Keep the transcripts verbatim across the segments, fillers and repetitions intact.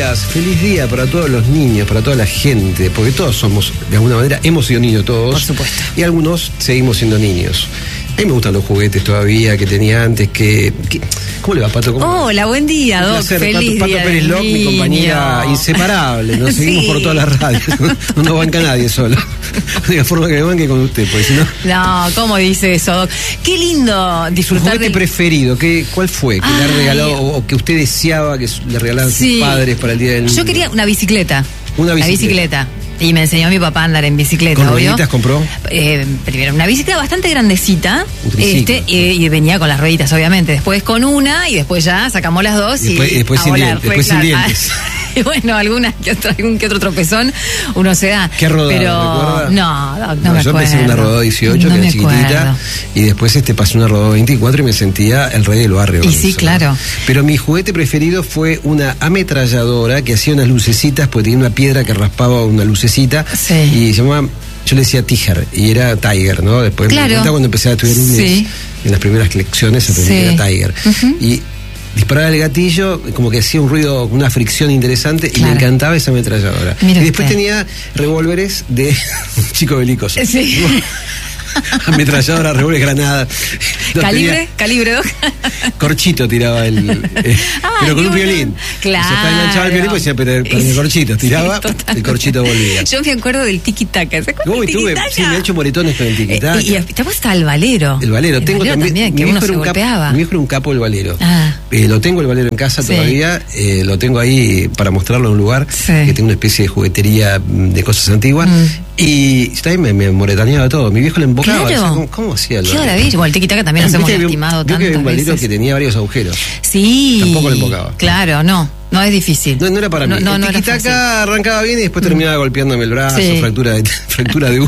días, feliz día para todos los niños, para toda la gente, porque todos somos, de alguna manera, hemos sido niños todos. Por supuesto. Y algunos seguimos siendo niños. A mí me gustan los juguetes todavía que tenía antes, que... que ¿cómo le va, Pato? ¿Cómo Hola, buen día, Doc. placer, Feliz Pato, día Pato Pérez Loc, mi compañera inseparable. Nos Sí. seguimos por todas las radios. No nos banca nadie solo. De la forma que me banque con usted, porque si no... No, ¿cómo dice eso, Doc? Qué lindo ¿Su disfrutar juguete del... preferido? ¿Qué, ¿Cuál fue? ¿Que le ha Ay. regalado o, o que usted deseaba que le regalaran Sí. sus padres para el Día del Niño? Yo quería una bicicleta. Una Una bicicleta. bicicleta. Y me enseñó mi papá a andar en bicicleta, ¿Con obvio. rueditas compró? Eh, primero, una bicicleta bastante grandecita. Un triciclo. Este, eh, y venía con las rueditas, obviamente. Después con una, y después ya sacamos las dos. Después- y después a sin volar. dien- después Fue sin claro. dientes. Y bueno, algunas que otro, algún que otro tropezón uno se da. ¿Qué rodada? Pero ¿Recuerda? no, Doc, no, No, me yo acuerdo. empecé en una rodada dieciocho, No que me era chiquitita, acuerdo. y después este pasé una rodada veinticuatro y me sentía el rey del barrio. Y con sí, eso, ¿no? claro. Pero mi juguete preferido fue una ametralladora que hacía unas lucecitas, porque tenía una piedra que raspaba una lucecita, Sí. y se llamaba, yo le decía Tiger, y era Tiger, ¿no? Después Claro. me di cuenta cuando empecé a estudiar inglés, Sí. en las primeras lecciones aprendí Sí. que era Tiger. Ujú. Y disparaba el gatillo, como que hacía un ruido, una fricción interesante, y Claro. me encantaba esa ametralladora. Mire y después usted. tenía revólveres de un chico belicoso. Sí. Ametralladora, revólver, granada. No, ¿Calibre? tenía- ¿Calibre, Doc? Corchito tiraba el. eh, Ah, pero con qué un bueno. violín. Claro. Se enganchaba el violín, pues decía, pero, pero el corchito. Tiraba, Sí, total. el corchito volvía. Yo me acuerdo del tiki-taka. ¿Se acuerdan Uy, del tuve, tiki-taka? sí, me he hecho moretones con el Eh, tiquitaca. y, y después está el valero. El valero, El tengo valero también. que mi uno viejo se era un capo- golpeaba. Mi viejo era un capo del valero. Ah. Eh, lo tengo el valero en casa Sí. todavía, eh, lo tengo ahí para mostrarlo en un lugar Sí. que tiene una especie de juguetería mm, de cosas antiguas. Mm. Y yo también me, me moretaneaba todo. Mi viejo le embocaba. Claro. o sea, ¿cómo, cómo hacía el Qué valero? maravilla. Bueno, el tiki-taka también nos Viste hemos que había un- lastimado vio que había tantas un valero veces. que tenía varios agujeros. Sí. Tampoco le embocaba. Claro, no. No es difícil. No, no era para mí. No, no, el no era fácil. tiquitaca arrancaba bien y después terminaba golpeándome el brazo, Sí. fractura de fractura de,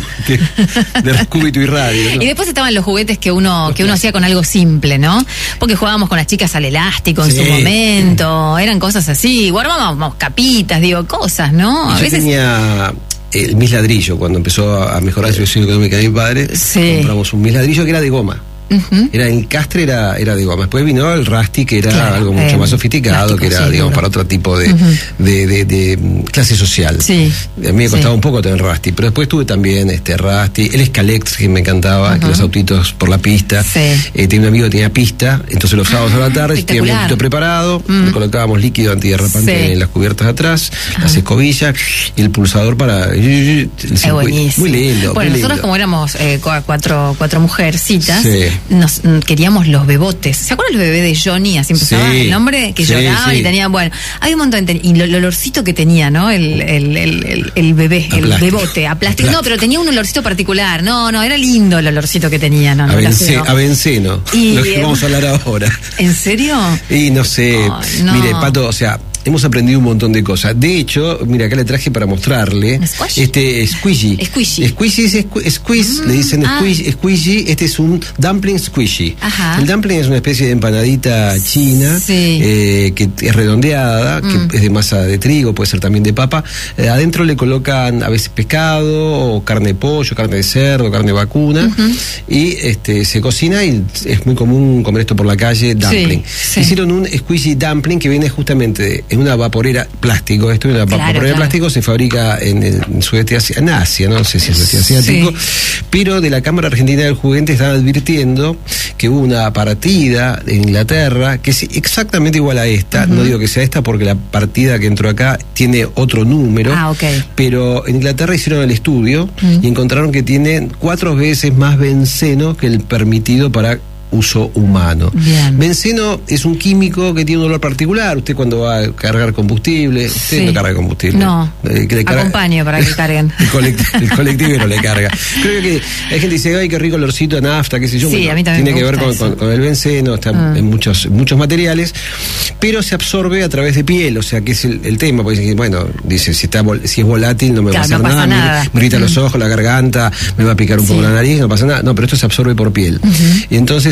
de, de cúbito y radio. ¿no? Y después estaban los juguetes que uno que uno hacía con algo simple, ¿no? Porque jugábamos con las chicas al elástico en Sí. su momento, eran cosas así, guardábamos capitas, digo, cosas, ¿no? Y A yo veces tenía el mis ladrillo cuando empezó a mejorar la situación económica de mi padre. Sí. Compramos un mis ladrillo que era de goma. Ujú. Era el castre era, era de goma. Después vino el Rusty, que era Claro, algo mucho eh, más sofisticado, plástico, que era, sí, digamos, duro. para otro tipo de, Ujú. de, de, de, mm, clase social. Sí, A mí me costaba sí. un poco tener Rusty, pero después tuve también este Rusty, el Scalex, que me encantaba, Ujú. que los autitos por la pista. Sí. Eh, tenía un amigo que tenía pista, entonces los sábados a la tarde, tenía mi espectacular. autito preparado, Mm. le colocábamos líquido antiderrapante Sí. en las cubiertas de atrás, las escobillas y el pulsador para... el Es circuito. buenísimo. Muy lindo. Bueno, muy nosotros lindo. como éramos eh, cua- cuatro, cuatro mujercitas, Sí. nos mm, queríamos los bebotes. ¿Se acuerdan los bebés de Johnny? Así empezaba Sí. el nombre, que Sí, lloraban sí. y tenían, bueno, hay un montón de... Y lo- el olorcito que tenía, ¿no? El, el, el, el, el bebé, A el plástico. bebote, a plástico. A No, plástico. pero tenía un olorcito particular. No, no, era lindo el olorcito que tenía, no, no A, era vence- feo. a Benceno, Y, lo que eh, vamos a hablar ahora. ¿En serio? Y no sé, Ay, no. mire, Pato, o sea, hemos aprendido un montón de cosas. De hecho, mira, acá le traje para mostrarle ¿Squash? este squishy. Squishy. Squishy es squ- squeeze, Mm, le dicen ah. squishy, squishy. Este es un dumpling squishy. Ajá. El dumpling es una especie de empanadita china, Sí. eh, que es redondeada, Mm. que es de masa de trigo, puede ser también de papa. Eh, adentro le colocan a veces pescado, o carne de pollo, carne de cerdo, carne de vacuna, Ujú. y este se cocina y es muy común comer esto por la calle, dumpling. sí. Hicieron un squishy dumpling que viene justamente en una vaporera plástico. Esto es una Claro, vaporera de claro. plástico, se fabrica en el en sudeste Asia, en Asia, no sé si es asiático, Sí. pero de la Cámara Argentina del Juguete están advirtiendo que hubo una partida en Inglaterra que es exactamente igual a esta. Ujú. No digo que sea esta porque la partida que entró acá tiene otro número, Ah, ok. pero en Inglaterra hicieron el estudio Mm. y encontraron que tienen cuatro veces más benceno que el permitido para uso humano. Bien. Benceno es un químico que tiene un olor particular. Usted cuando va a cargar combustible, usted Sí. no carga combustible. No. Eh, que le carga- Acompaño para que carguen. el, colect- el colectivo no le carga. Creo que hay gente que dice, ay, qué rico olorcito a nafta, qué sé yo. Sí, Bueno, a mí también tiene me que ver gusta con, eso. con- con el benceno, está Mm. en muchos, muchos materiales, pero se absorbe a través de piel, o sea, que es el, el tema, porque dice, bueno, dice, si está vol- si es volátil no me Claro, va a hacer no pasa nada, me- nada. me irrita Mm. los ojos, la garganta, me va a picar un poco Sí. la nariz, no pasa nada. No, pero esto se absorbe por piel. Y entonces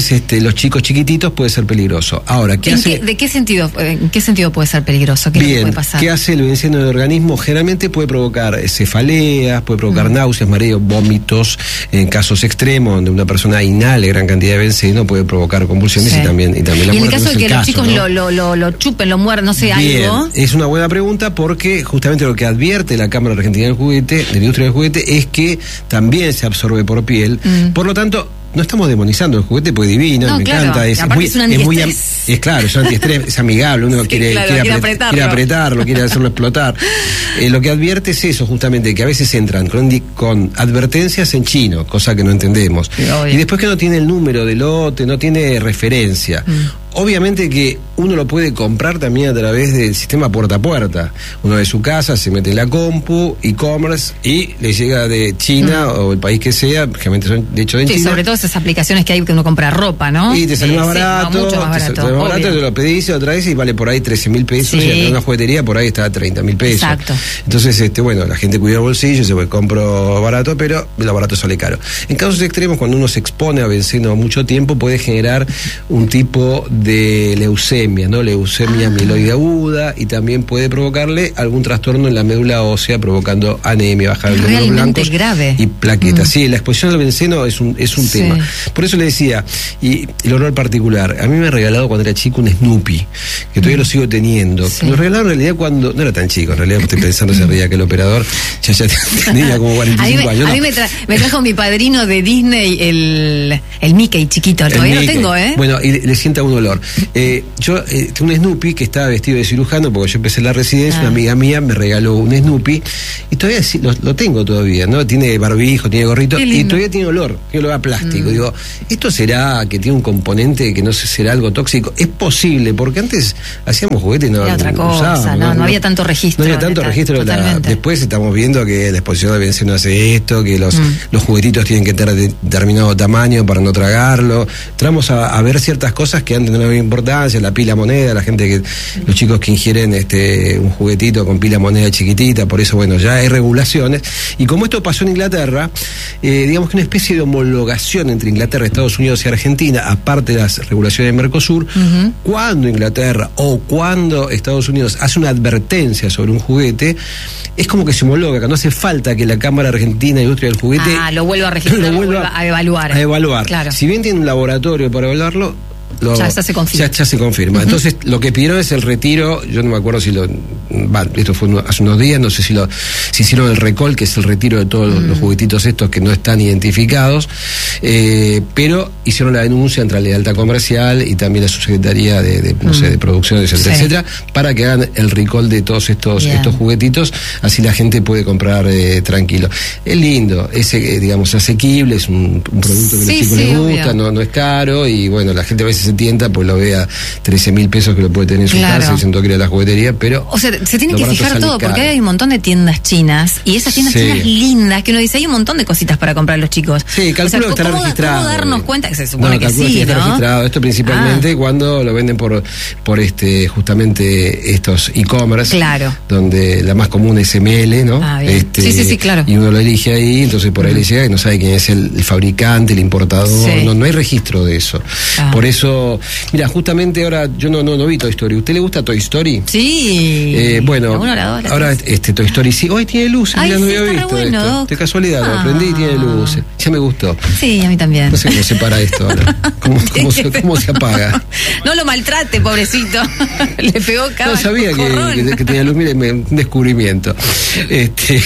Entonces, este, los chicos chiquititos puede ser peligroso. Ahora, ¿qué ¿En hace? qué, ¿De qué sentido, en qué sentido puede ser peligroso? ¿Qué es lo que Bien, puede pasar? ¿qué hace el benceno del organismo? Generalmente puede provocar cefaleas, puede provocar mm. náuseas, mareos, vómitos. En casos extremos, donde una persona inhale gran cantidad de benceno, puede provocar convulsiones sí. y también y también la y en muerte. el caso No de que los caso, chicos ¿no? lo, lo, lo, lo chupen, lo muerdan, no sé, Bien, algo. Es una buena pregunta porque justamente lo que advierte la Cámara Argentina del Juguete, de la industria del juguete, es que también se absorbe por piel. Mm. Por lo tanto, no estamos demonizando el juguete porque es divino, no, me claro. encanta, es, es muy, es, un es muy es claro, es un antiestrés, es amigable, uno sí, quiere, claro, quiere, quiere, apret, apretarlo. quiere apretarlo, quiere hacerlo explotar. Eh, lo que advierte es eso, justamente, que a veces entran con, con advertencias en chino, cosa que no entendemos. Sí, y después que no tiene el número de lote, no tiene referencia. Mm. Obviamente que uno lo puede comprar también a través del sistema puerta a puerta. Uno de su casa se mete en la compu, e-commerce, y le llega de China mm. o el país que sea, generalmente son de hecho de sí, China. Sobre todo esas aplicaciones que hay que uno compra ropa, ¿no? Y te sale sí, más barato, sí, no, mucho más barato, te sale más barato, te lo pedís otra vez y vale por ahí trece mil pesos, sí. y en una juguetería por ahí está a treinta mil pesos. Exacto. Entonces, este, bueno, la gente cuida el bolsillo, se pues, compro barato, pero lo barato sale caro. En casos extremos, cuando uno se expone a benceno mucho tiempo, puede generar un tipo de leucemia, ¿no? Leucemia ah. mieloide aguda, y también puede provocarle algún trastorno en la médula ósea, provocando anemia, baja de glóbulos blancos grave. y plaquetas. Mm. Sí, la exposición al benceno es un, es un sí. tema. Por eso le decía, y el olor particular, a mí me ha regalado cuando era chico un Snoopy, que todavía mm. lo sigo teniendo. Sí. Me lo regalaron en realidad cuando, no era tan chico, en realidad estoy pensando ese día que el operador ya, ya tenía como cuarenta y cinco a mí me, años. A mí me, tra me trajo mi padrino de Disney el, el Mickey chiquito, todavía lo tengo, ¿eh? Bueno, y le, le sienta un olor. Eh, yo eh, tengo un Snoopy que estaba vestido de cirujano porque yo empecé la residencia, ah. una amiga mía me regaló un Snoopy y todavía sí, lo, lo tengo todavía, ¿no? Tiene barbijo, tiene gorrito y todavía tiene olor, tiene olor a plástico. Mm. Digo, ¿esto será que tiene un componente que no sé, será algo tóxico? Es posible, porque antes hacíamos juguetes y no, Era otra no cosa, usábamos, no, no, no había tanto registro. No había tanto tal, registro. La, después estamos viendo que la exposición de benceno hace esto, que los, mm. los juguetitos tienen que tener determinado tamaño para no tragarlo. Entramos a, a ver ciertas cosas que antes no había importancia, la pila moneda, la gente que, los chicos que ingieren este un juguetito con pila moneda chiquitita, por eso bueno, ya hay regulaciones. Y como esto pasó en Inglaterra, eh, digamos que una especie de homologación entre Inglaterra, Estados Unidos y Argentina, aparte de las regulaciones de Mercosur, uh-huh. cuando Inglaterra o cuando Estados Unidos hace una advertencia sobre un juguete, es como que se homologa, que no hace falta que la Cámara Argentina de Industria del Juguete ah, lo vuelva a registrar, lo vuelva, lo vuelva a evaluar. A evaluar. Claro. Si bien tiene un laboratorio para evaluarlo, Lo, ya, ya se confirma. Ya, ya se confirma. Uh-huh. Entonces, lo que pidieron es el retiro, yo no me acuerdo si lo... Va, esto fue hace unos días, no sé si lo si hicieron el recall, que es el retiro de todos uh-huh. los juguetitos estos que no están identificados, eh, pero hicieron la denuncia entre la Lealtad Comercial y también la Subsecretaría de, de, no uh-huh. sé, de Producción, etcétera, sí. etcétera, para que hagan el recall de todos estos, yeah. estos juguetitos, así la gente puede comprar eh, tranquilo. Es lindo, es, eh, digamos, asequible, es un, un producto que sí, a los chicos sí, les gusta, no, no es caro, y bueno, la gente a veces se tienta, pues lo ve a trece mil pesos que lo puede tener en su claro. casa diciendo que ir a la juguetería, pero... O sea, se tiene que fijar todo, caro. Porque hay un montón de tiendas chinas, y esas tiendas sí. chinas lindas, que uno dice, hay un montón de cositas para comprar los chicos. Sí, calculo o sea, que estará ¿cómo, registrado. ¿Cómo darnos cuenta? Que se supone no, que sí, que está ¿no? registrado. Esto principalmente ah. cuando lo venden por, por este justamente estos e-commerce, claro. donde la más común es M L, ¿no? Ah, bien. Este, sí, sí, sí, claro. Y uno lo elige ahí, entonces por ahí mm. le llega y no sabe quién es el, el fabricante, el importador, sí. no, no hay registro de eso. Ah. Por eso, mira, justamente ahora, yo no, no, no vi Toy Story. ¿Usted le gusta Toy Story? Sí. Eh, bueno, la la dos, ahora este Toy Story sí. Hoy tiene luces, Ay, ya no sí, había visto bueno, esto. De casualidad, ah. lo aprendí y tiene luces. Ya me gustó. Sí, a mí también. No sé cómo se para esto ahora. ¿Cómo, cómo, se, cómo se apaga? No lo maltrate, pobrecito. Le pegó cada No sabía que, que, que tenía luz, mire, un descubrimiento. Este,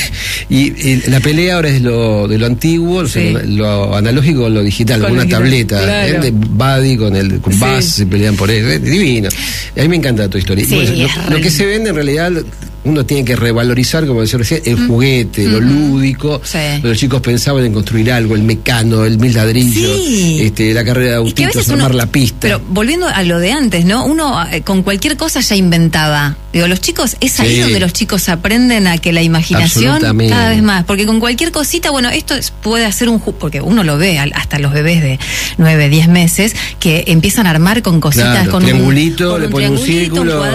y, y la pelea ahora es lo de lo antiguo, sí. o sea, lo, lo analógico con lo digital, con una digital. tableta, Claro. ¿eh? De Buddy con el con Sí. Buzz, se pelean por eso. Es divino. A mí me encanta Toy Story. Sí, Bueno, es lo, lo que se vende en realidad, uno tiene que revalorizar, como decía recién, el mm. juguete, mm-hmm. lo lúdico. Sí. Los chicos pensaban en construir algo, el mecano, el mil ladrillos, Sí. este, la carrera de autitos, armar la pista. Pero volviendo a lo de antes, ¿no? Uno eh, con cualquier cosa ya inventaba. Digo, los chicos, es ahí Sí. donde los chicos aprenden a que la imaginación cada vez más. Porque con cualquier cosita, bueno, esto es, puede hacer un... ju- Porque uno lo ve, al- hasta los bebés de nueve, diez meses, que empiezan a armar con cositas, Claro, con triangulito, un, con le un ponen un triangulito, círculo, un cuadrado,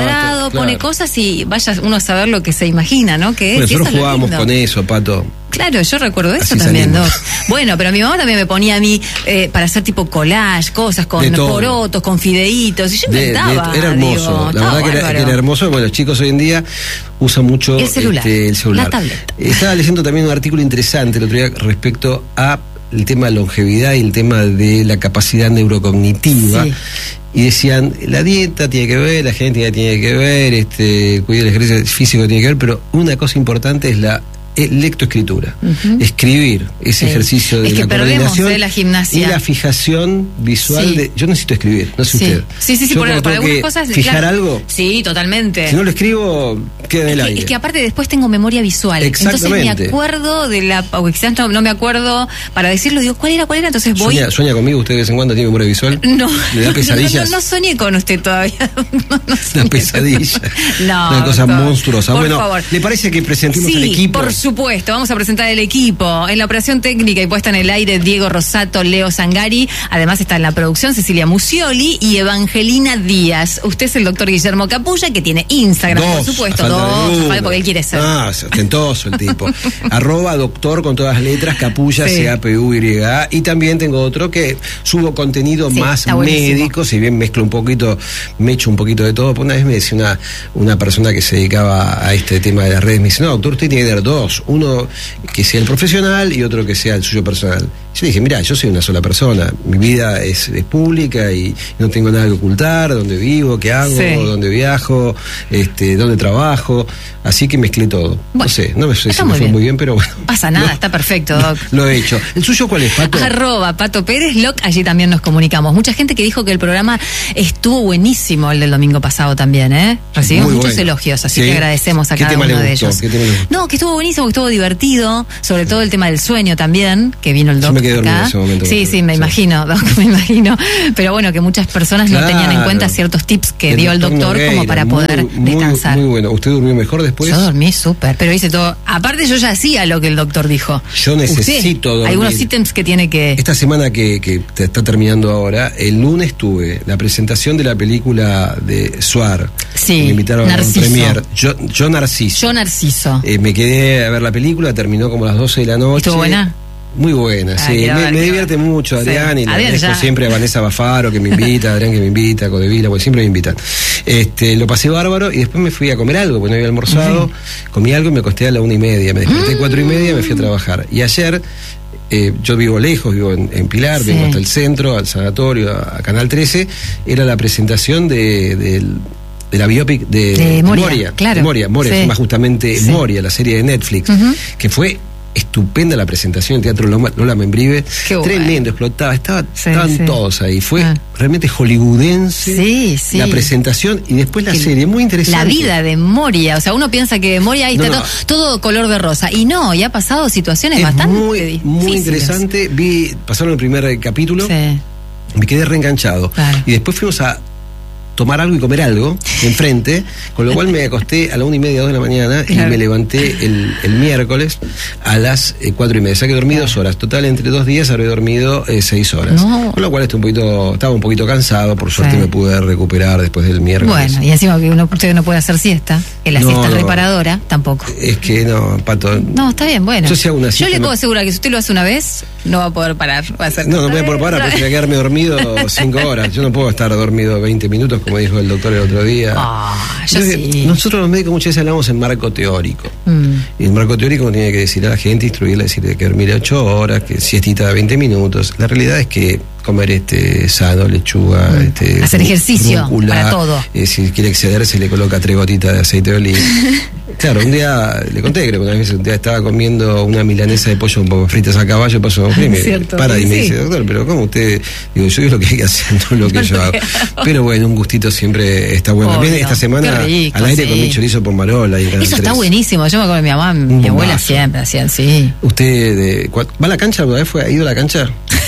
lado claro. pone cosas y vaya uno a saber lo que se imagina, ¿no? Que bueno, es, nosotros jugábamos con eso, Pato. Claro, yo recuerdo eso Así también, ¿no? Bueno, pero mi mamá también me ponía a mí eh, para hacer tipo collage, cosas con porotos, con fideitos, y yo inventaba. Era hermoso, digo, la verdad que era, que era hermoso. Bueno, los chicos hoy en día usan mucho el celular, este, el celular. La tableta. Estaba leyendo también un artículo interesante el otro día respecto a el tema de la longevidad y el tema de la capacidad neurocognitiva. Sí. Y decían, la dieta tiene que ver, la genética tiene que ver, este, el cuidado del ejercicio físico tiene que ver, pero una cosa importante es la lectoescritura, uh-huh. escribir, ese sí. ejercicio de es la que coordinación de la gimnasia. Y la fijación visual sí. de, yo necesito escribir, no sé sí. usted. Sí, sí, sí, yo por, por algunas cosas. Fijar claro. algo. Sí, totalmente. Si no lo escribo, queda en el es aire. Que, es que aparte después tengo memoria visual. Entonces me acuerdo de la, o quizás no, no me acuerdo para decirlo, digo, ¿cuál era, cuál era? Entonces voy. ¿Sueña, sueña conmigo usted de vez en cuando? ¿Tiene memoria visual? No. ¿Le da pesadillas? No, no, no soñé con usted todavía. No, no Una pesadilla. No. Una cosa doctor, monstruosa. Por bueno, favor. ¿le parece que presentemos sí, al equipo? Por supuesto, vamos a presentar el equipo. En la operación técnica y puesta en el aire, Diego Rosato, Leo Zangari. Además está en la producción Cecilia Musioli y Evangelina Díaz. Usted es el doctor Guillermo Capulla, que tiene Instagram, Dos, por supuesto. Dos, porque él quiere ser. Ah, ostentoso el tipo. Arroba doctor con todas las letras, Capulla, sí. C A P U Y A. Y también tengo otro que subo contenido sí, más médico, si bien mezclo un poquito, me echo un poquito de todo. Una vez me decía una, una persona que se dedicaba a este tema de las redes, me dice, no, doctor, usted tiene que tener dos. Uno que sea el profesional y otro que sea el suyo personal. Yo dije, mira, yo soy una sola persona, mi vida es, es pública y no tengo nada que ocultar, dónde vivo, qué hago, sí. dónde viajo, este, dónde trabajo, así que mezclé todo. Bueno, no sé, no me sé si me fue bien. muy bien, pero bueno. Pasa nada, no, está perfecto, Doc. Lo he hecho. ¿El suyo cuál es, Pato? Arroba Pato Pérez Loc, allí también nos comunicamos. Mucha gente que dijo que el programa estuvo buenísimo el del domingo pasado también, ¿eh? Recibimos muy muchos bueno. elogios, así sí. que agradecemos a cada uno de ellos. ¿Qué tema le gustó? No, que estuvo buenísimo, que estuvo divertido, sobre todo el tema del sueño también, que vino el Doc. Yo me quedé dormido en ese momento. Sí, sí, me sí. imagino, Doc, me imagino. Pero bueno, que muchas personas claro. no tenían en cuenta ciertos tips que el dio el doctor Nogueira, como para poder muy, descansar. Muy bueno. ¿Usted durmió mejor después? Yo dormí súper, pero hice todo. Aparte yo ya hacía lo que el doctor dijo. Yo necesito dormir. Algunos ítems que tiene que... Esta semana que, que te está terminando ahora, el lunes tuve la presentación de la película de Suar. Sí, me invitaron Narciso. a un premier. Yo, yo Narciso. Yo Narciso. Eh, me quedé a ver la película, terminó como a las doce de la noche. ¿Estuvo buena? Muy buena, ah, sí. Me, me divierte mucho, Adrián, sí. y le agradezco siempre a Vanessa Bafaro que me invita, a Adrián que me invita, a Codevila, porque siempre me invitan. Este, lo pasé bárbaro y después me fui a comer algo, porque no había almorzado, uh-huh. comí algo y me acosté a la una y media, me desperté a uh-huh. cuatro y media y me fui a trabajar. Y ayer, eh, yo vivo lejos, vivo en, en Pilar, sí. vengo hasta el centro, al sanatorio, a, a Canal trece, era la presentación de, de, de la biopic de, de Moria, Moria, claro. de Moria, Moria, sí. más justamente sí. Moria, la serie de Netflix, uh-huh. que fue estupenda la presentación en Teatro Lola, Lola Membrive, Qué tremendo, bueno. explotaba, estaba, sí, estaban sí. todos ahí, fue ah. realmente hollywoodense sí, sí. la presentación y después la que serie, muy interesante. La vida de Moria, o sea, uno piensa que Moria ahí no, está no. Todo, todo color de rosa, y no, y ha pasado situaciones es bastante muy, difíciles. muy interesante, vi, pasaron el primer capítulo, sí. me quedé reenganchado, claro. y después fuimos a tomar algo y comer algo enfrente, con lo cual me acosté a la una y media, dos de la mañana claro. y me levanté el, el miércoles a las eh, cuatro y media. O sea que dormí claro. dos horas. Total, entre dos días habré dormido eh, seis horas. No. Con lo cual estoy un poquito, estaba un poquito cansado, por suerte sí. me pude recuperar después del miércoles. Bueno, y encima que uno, usted no puede hacer siesta, que la no, siesta es no. reparadora, tampoco. Es que no, Pato. No, está bien, bueno. Yo, si hago una yo le no... puedo asegurar que si usted lo hace una vez, no va a poder parar. Va a hacer no, no voy a poder parar porque voy a quedarme dormido cinco horas. Yo no puedo estar dormido veinte minutos, como dijo el doctor el otro día. Ah, yo sí. Nosotros los médicos muchas veces hablamos en marco teórico. Mm. Y el marco teórico tiene que decir a la gente, instruirle, decirle que dormir ocho horas, que siestita de veinte minutos. La realidad es que comer este sano, lechuga, mm. este, hacer ejercicio rúcula, para todo. Eh, si quiere exceder, se le coloca tres gotitas de aceite de oliva. Claro, un día le conté que una vez un día estaba comiendo una milanesa de pollo un poco fritas a caballo, pasó y me Cierto, para sí, y me sí. dice, doctor, pero ¿cómo usted? Digo, yo es lo que hay que hacer, no lo que yo hago. Pero bueno, un gustito siempre está bueno. También esta semana rico, al aire sí. con mi chorizo por marola. Y Eso está tres. buenísimo. Yo me acuerdo de mi mamá, un mi abuela bombazo. siempre hacían, sí. ¿Usted de, ¿va a la cancha alguna vez? Fue, ¿Ha ido a la cancha?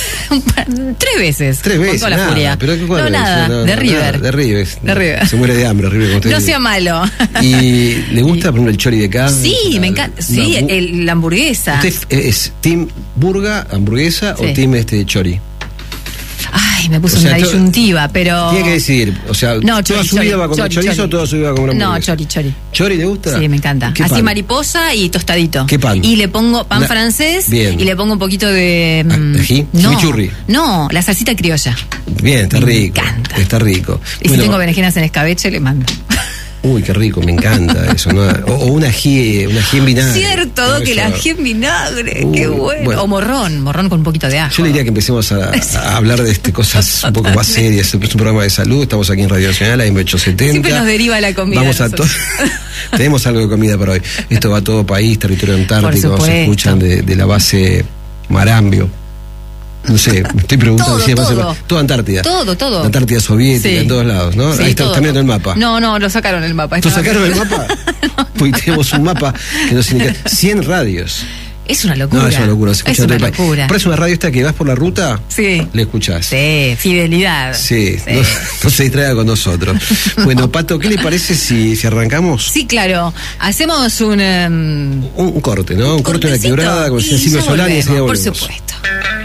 Tres veces. Tres veces. Con toda nada, la furia. Pero ¿qué, no, nada, no, de no, River. Nada, de River. De River. Se muere de hambre, River. Como usted no dice. sea malo. ¿Y le gusta, por ejemplo, el chori de carne? Sí, la, me encanta. Sí, la, el, la hamburguesa. ¿Usted es team burga, hamburguesa sí. o team este chori? Ay, Ay, me puso O sea, una to- disyuntiva, pero... Tiene que decidir, o sea, No, ¿toda chori, su chori, vida va a comer chori, chorizo chori. o toda su vida va a comer No, hamburguesa? chori, chori. ¿Chori te gusta? Sí, me encanta. ¿Qué Así pan? mariposa y tostadito. ¿Qué pan? Y le pongo pan Na- francés. Bien. Y le pongo un poquito de... mm, Ah, ají, no, chimichurri. no, la salsita criolla. Bien, está Me rico. encanta. Está rico. Y Bueno, si tengo berenjenas en escabeche, le mando. Uy, qué rico, me encanta eso, ¿no? O, o un ají, un ají en vinagre. Cierto, ¿no? que el Eso- ají en vinagre, Uh, qué bueno. bueno. O morrón, morrón con un poquito de ajo. Yo le diría que empecemos a, a hablar de este, cosas un poco más serias. Es un programa de salud, estamos aquí en Radio Nacional, A M ochocientos setenta. Siempre nos deriva la comida. Vamos a todo. Tenemos algo de comida para hoy. Esto va a todo país, territorio antártico, Por se supuesto. escuchan de, de la base Marambio. No sé, me estoy preguntando Todo, si es base todo. Mar- toda Antártida. Todo, todo. La Antártida soviética, Sí. en todos lados, ¿no? Sí, Ahí está, todo. está mirando el mapa. No, no, lo sacaron el mapa. ¿Lo Estaba- sacaron el mapa? Pues tenemos un mapa que nos indica cien radios. Es una locura. No, es una locura. Se escucha Es en todo una el país. locura. Pero es una radio esta que vas por la ruta, Sí. le escuchás. Sí, fidelidad. Sí, No, no se distraiga con nosotros. Bueno, Pato, ¿qué le parece si, si arrancamos? Sí, claro. Hacemos un... em, Un, un corte, ¿no? Un, corte de la cortecito quebrada con y Silvio ya Solari y enseguida volvemos, por volvemos. supuesto.